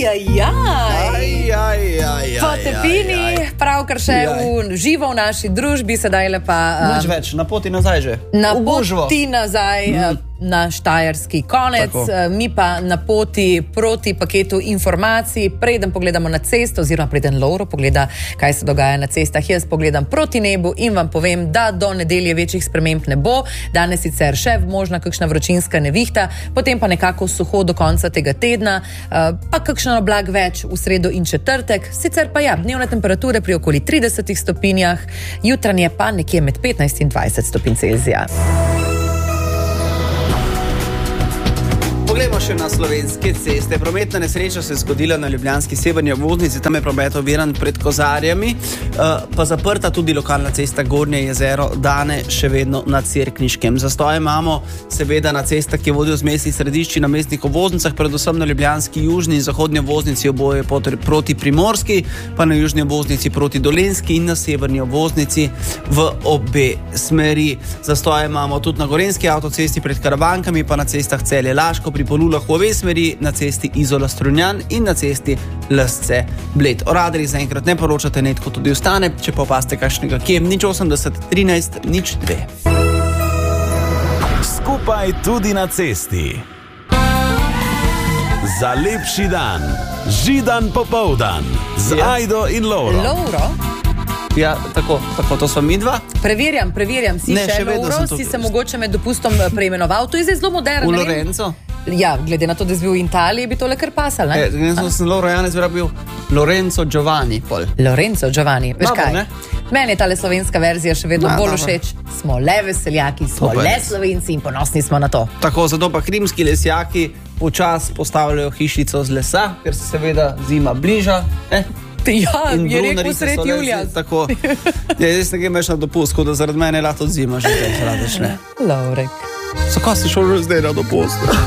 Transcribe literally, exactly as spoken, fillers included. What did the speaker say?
Ajajaj. Ajajaj. Potepini, pravkar še v živo v naši družbi, sedaj lepa. Nič več, na poti nazaj že. Na v Božvo. poti nazaj mm. na štajerski konec, Tako. mi pa na poti proti paketu informacij. Preden pogledamo na cesto, oziroma preden Lovro pogleda, kaj se dogaja na cestah, jaz pogledam proti nebu in vam povem, da do nedelje večjih sprememb ne bo. Danes sicer še možna kakšna vročinska nevihta, potem pa nekako suho do konca tega tedna, pa kakšen oblak več v sredo in četrtek. Sicer pa ja, dnevne temperature pri okoli tridesetih stopinjah, jutranje pa nekje med petnajst in dvajset stopinj Celzija. Poglejmo še na slovenske ceste. Prometna nesreča se je zgodila na ljubljanski severni obvoznici, tam je promet oviran pred Kozarjami, pa zaprta tudi lokalna cesta Gornje jezero Dane še vedno na Cerkniškem. Zastoje imamo seveda na cestah, ki vodijo z mestnih središči na mestnih obvoznicah, predvsem na ljubljanski južni in zahodni obvoznici oboje proti Primorski, pa na južni obvoznici proti Dolenjski in na severni obvoznici v obe smeri. Zastoje imamo tudi na gorenjski avtocesti pred Karavankami, pa na cestah Celje-Laško, pri Polulah v obe smeri, na cesti Izola-Strunjan in na cesti Lesce-Bled. O radarjih zaenkrat ne poročate, netko tudi ostane, če pa opaste kakšnega kje, nič osemdeset, trinajst, nič dve. Skupaj tudi na cesti. Za lepši dan. Židan popoldan. Z Ja. Ajdo in Lovro. Lovro? Ja, tako, tako, to sva midva. Preverjam, preverjam, si Ne, še, še vedno Lovro, sem si tukaj. se mogoče med dopustom preimenoval, to je zdaj zelo moderno. V ne vem. Lorenzo. Ja, glede na to, da si bil v Italiji, bi tole kar pasal, ne? E, jaz sem Lovro Janez, vera bil Lorenzo Giovanni pol. Lorenzo Giovanni, veš Dobro, kaj? ne? Meni je tale slovenska verzija še vedno Ma, bolj dobro. všeč. Smo le veseljaki, smo To pa je le res. Slovenci in ponosni smo na to. Tako, zato pa krimski lesjaki počas postavljajo hišico z lesa, ker se seveda zima bliža. Eh? Ja, In je rekel brunarice sred so le- julija. Tako, ja, jaz ne grem več na dopust, tako da zaradi mene je lato zima že zdaj, rade šle. Lovrek. Zakaj si šel že zdaj na dopust?